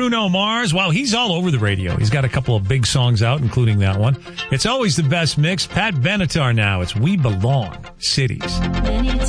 Bruno Mars. Wow, he's all over the radio. He's got a couple of big songs out, including that one. It's always the best mix. Pat Benatar now. It's We Belong, Cities.